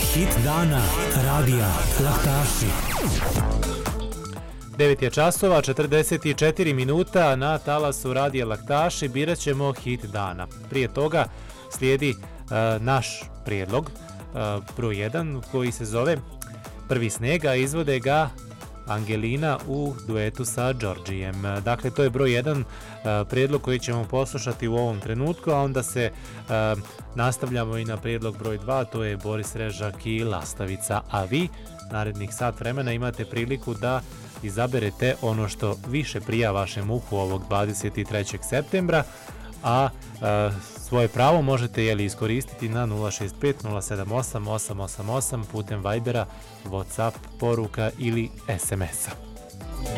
Hit dana radija Laktaši. 9 je časova, 44 minuta na talasu radija Laktaši. Birat ćemo hit dana. Prije toga slijedi naš prijedlog, broj 1, koji se zove Prvi sneg, a izvode ga Angelina u duetu sa Đorđijem. Dakle, to je broj 1 prijedlog koji ćemo poslušati u ovom trenutku, a onda se nastavljamo i na prijedlog broj 2, to je Boris Režak i Lastavica. A vi, narednih sat vremena, imate priliku da izaberete ono što više prija vašem uhu ovog 23. septembra, a svoje pravo možete iskoristiti na 065 078 888 putem Vibera, Whatsapp poruka ili SMS-a.